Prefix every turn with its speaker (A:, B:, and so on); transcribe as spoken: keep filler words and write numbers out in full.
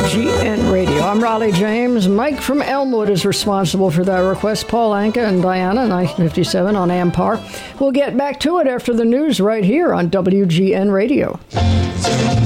A: G N Radio. I'm Raleigh James. Mike from Elmwood is responsible for that request. Paul Anka and Diana, nineteen fifty-seven on Ampar. We'll get back to it after the news right here on W G N Radio.